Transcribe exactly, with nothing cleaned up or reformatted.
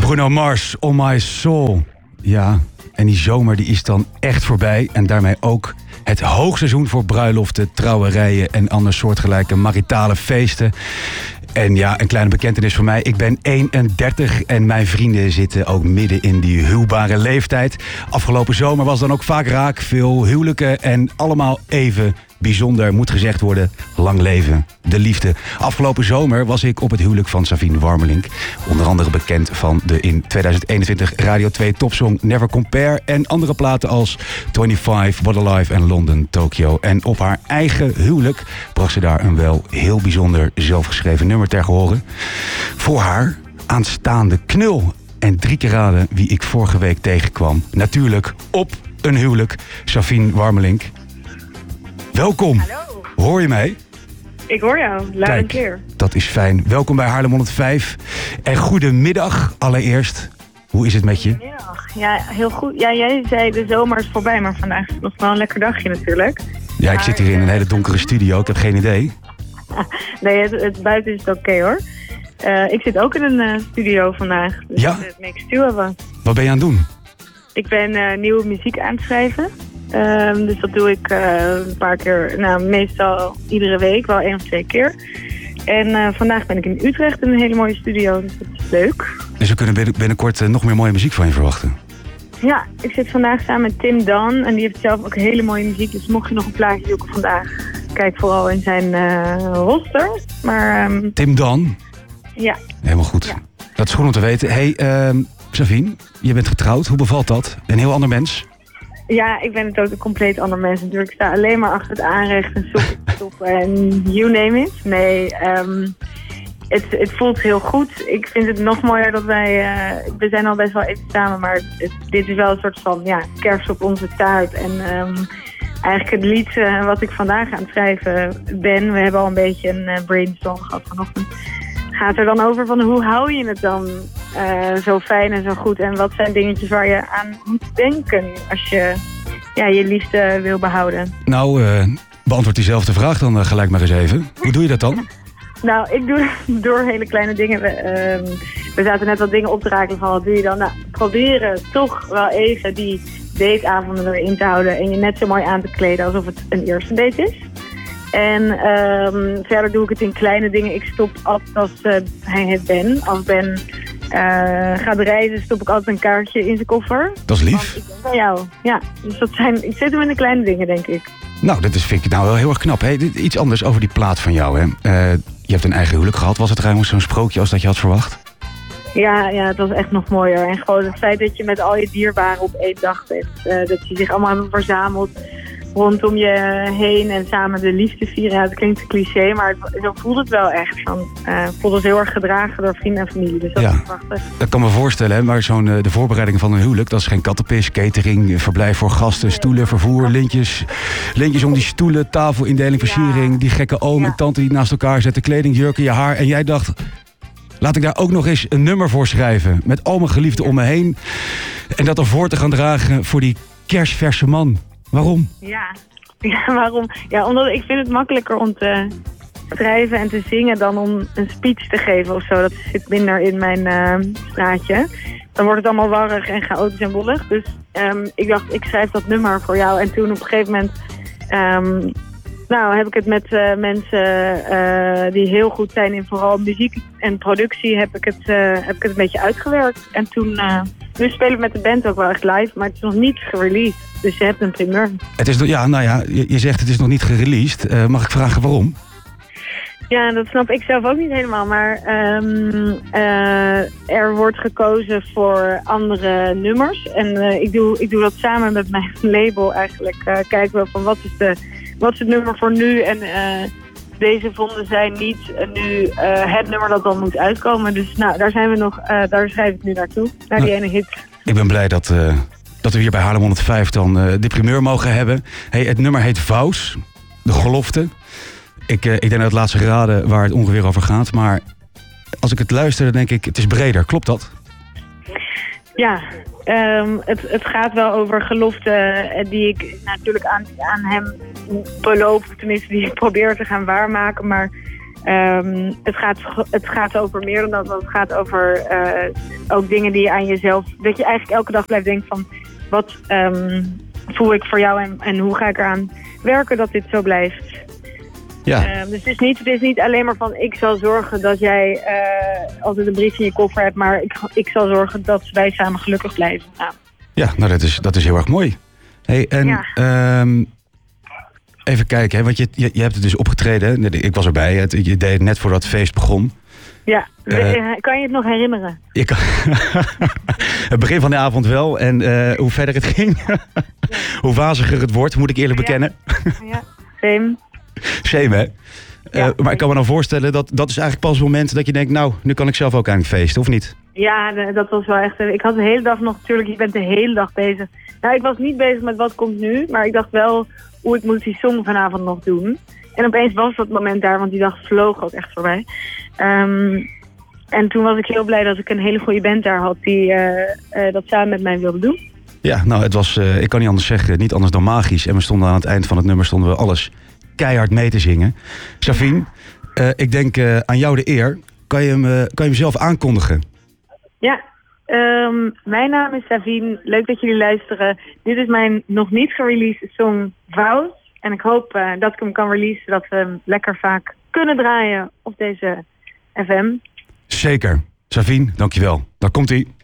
Bruno Mars, On My Soul. Ja, en die zomer die is dan echt voorbij. En daarmee ook het hoogseizoen voor bruiloften, trouwerijen en ander soortgelijke maritale feesten. En ja, een kleine bekentenis voor mij. Ik ben eenendertig en mijn vrienden zitten ook midden in die huwbare leeftijd. Afgelopen zomer was dan ook vaak raak. Veel huwelijken en allemaal even bijzonder, moet gezegd worden. Lang leven, de liefde. Afgelopen zomer was ik op het huwelijk van Savine Warmelink. Onder andere bekend van de in tweeduizend eenentwintig Radio twee topsong Never Compare. En andere platen als vijfentwintig, What a Life en London, Tokyo. En op haar eigen huwelijk bracht ze daar een wel heel bijzonder zelfgeschreven nummer ter horen. Voor haar aanstaande knul. En drie keer raden wie ik vorige week tegenkwam. Natuurlijk op een huwelijk, Savine Warmelink. Welkom. Hallo. Hoor je mij? Ik hoor jou, luid en clear. Dat is fijn. Welkom bij Haarlem honderdvijf. En goedemiddag allereerst. Hoe is het met je? Goedemiddag. Ja, heel goed. Ja, jij zei de zomer is voorbij, maar vandaag is het nog wel een lekker dagje natuurlijk. Ja, ik maar, zit hier in een hele donkere studio. Ik heb geen idee. Nee, het, het buiten is het oké okay, hoor. Uh, ik zit ook in een uh, studio vandaag. Dus Ja? het makes two of us. Wat ben je aan het doen? Ik ben uh, nieuwe muziek aan het schrijven. Um, dus dat doe ik uh, een paar keer, nou meestal iedere week, wel één of twee keer. En uh, vandaag ben ik in Utrecht in een hele mooie studio, dus dat is leuk. Dus we kunnen binnen, binnenkort uh, nog meer mooie muziek van je verwachten. Ja, ik zit vandaag samen met Tim Dan en die heeft zelf ook hele mooie muziek. Dus mocht je nog een plaatje zoeken vandaag, kijk vooral in zijn uh, roster. Maar, um, Tim Dan? Ja. Helemaal goed. Ja. Dat is goed om te weten. Hey, uh, Savine, je bent getrouwd. Hoe bevalt dat? Een heel ander mens? Ja, ik ben het ook een compleet ander mens natuurlijk. Ik sta alleen maar achter het aanrecht en stoppen en you name it. Nee, um, het, het voelt heel goed. Ik vind het nog mooier dat wij... Uh, we zijn al best wel even samen, maar het, dit is wel een soort van ja, kerst op onze taart. En um, eigenlijk het lied uh, wat ik vandaag aan het schrijven ben... We hebben al een beetje een uh, brainstorm gehad vanochtend. Gaat er dan over van hoe hou je het dan uh, zo fijn en zo goed? En wat zijn dingetjes waar je aan moet denken als je ja, je liefde wil behouden? Nou, uh, beantwoord diezelfde vraag dan uh, gelijk maar eens even. Hoe doe je dat dan? Nou, ik doe door hele kleine dingen. We, uh, we zaten net wat dingen op te rakelen van wat doe je dan? Nou, proberen toch wel even die dateavonden erin te houden en je net zo mooi aan te kleden alsof het een eerste date is. En um, verder doe ik het in kleine dingen. Ik stop altijd als uh, hij het ben. Als Ben uh, gaat reizen, stop ik altijd een kaartje in zijn koffer. Dat is lief. Want ik denk aan jou. Ja, dus dat zijn, ik zit hem in de kleine dingen, denk ik. Nou, dat is, vind ik nou wel heel erg knap. Hey, iets anders over die plaat van jou. Hè? Uh, je hebt een eigen huwelijk gehad. Was het trouwens zo'n sprookje als dat je had verwacht? Ja, ja, het was echt nog mooier. En gewoon het feit dat je met al je dierbaren op één dag bent. Uh, dat je zich allemaal hebben verzameld rondom je heen en samen de liefde vieren. Ja, het klinkt cliché, maar het, zo voelt het wel echt. Van, uh, het voelt ons heel erg gedragen door vrienden en familie. Dus dat ja, is prachtig. Dat kan me voorstellen, hè? Maar zo'n, uh, de voorbereiding van een huwelijk, dat is geen kattenpis, catering, verblijf voor gasten, stoelen, vervoer, lintjes. Lintjes om die stoelen, tafelindeling, versiering, ja. Die gekke oom ja. en tante die naast elkaar zetten, kleding, jurken, je haar. En jij dacht, laat ik daar ook nog eens een nummer voor schrijven. Met al mijn geliefden om me heen. En dat dan voor te gaan dragen voor die kerstverse man. Waarom? Ja. ja, waarom? Ja, omdat ik vind het makkelijker om te schrijven en te zingen dan om een speech te geven of zo. Dat zit minder in mijn uh, straatje. Dan wordt het allemaal warrig en chaotisch en wollig. Dus um, ik dacht, ik schrijf dat nummer voor jou. En toen op een gegeven moment um, nou, heb ik het met uh, mensen uh, die heel goed zijn in vooral muziek en productie, heb ik het, uh, heb ik het een beetje uitgewerkt. En toen, uh, nu spelen we met de band ook wel echt live, maar het is nog niet gereleased. Dus je hebt een primeur. Het is, ja, nou ja, je, je zegt het is nog niet gereleased. Uh, mag ik vragen waarom? Ja, dat snap ik zelf ook niet helemaal. Maar um, uh, er wordt gekozen voor andere nummers. En uh, ik, doe, ik doe dat samen met mijn label eigenlijk. Uh, kijken we van wat is, de, wat is het nummer voor nu. En uh, deze vonden zij niet uh, nu uh, het nummer dat dan moet uitkomen. Dus nou, daar zijn we nog, uh, daar schrijf ik nu naartoe. Naar die nou, ene hit. Ik ben blij dat, uh, dat we hier bij Haarlem honderdvijf dan uh, de primeur mogen hebben. Hey, het nummer heet Vous, de gelofte. Ik, uh, ik denk dat het laatste raden waar het ongeveer over gaat. Maar als ik het luister, dan denk ik, het is breder. Klopt dat? Ja, um, het, het gaat wel over geloften die ik natuurlijk aan, aan hem beloop. Tenminste, die ik probeer te gaan waarmaken. Maar Um, het, gaat, het gaat over meer dan dat, want het gaat over uh, ook dingen die je aan jezelf... Dat je eigenlijk elke dag blijft denken van, wat um, voel ik voor jou en, en hoe ga ik eraan werken dat dit zo blijft. Ja. Um, dus het is, niet, het is niet alleen maar van, ik zal zorgen dat jij uh, altijd een brief in je koffer hebt, maar ik, ik zal zorgen dat wij samen gelukkig blijven. Nou. Ja, nou dat is, dat is heel erg mooi. Hey, en ja. um, even kijken, hè, want je, je, je hebt het dus opgetreden. Ik was erbij, het, je deed het net voordat het feest begon. Ja, uh, kan je het nog herinneren? Ik kan, het begin van de avond wel en uh, hoe verder het ging, ja. hoe waziger het wordt, moet ik eerlijk bekennen. Ja, same. Shame, hè? Ja, uh, maar ik kan me dan voorstellen dat dat is eigenlijk pas het moment dat je denkt, nou, nu kan ik zelf ook eigenlijk feesten, of niet? Ja, dat was wel echt... Ik had de hele dag nog, natuurlijk, je bent de hele dag bezig. Nou, ik was niet bezig met wat komt nu, maar ik dacht wel, hoe ik moet die song vanavond nog doen. En opeens was dat moment daar, want die dag vloog ook echt voorbij. Um, en toen was ik heel blij dat ik een hele goede band daar had die uh, uh, dat samen met mij wilde doen. Ja, nou, het was, uh, ik kan niet anders zeggen, niet anders dan magisch. En we stonden aan het eind van het nummer, stonden we alles keihard mee te zingen. Savine, uh, ik denk uh, aan jou de eer. Kan je hem, uh, kan je hem zelf aankondigen? Ja, um, mijn naam is Savine. Leuk dat jullie luisteren. Dit is mijn nog niet gereleased song Vows. En ik hoop uh, dat ik hem kan releasen, dat we hem lekker vaak kunnen draaien op deze F M. Zeker. Savine, dankjewel. Daar komt-ie.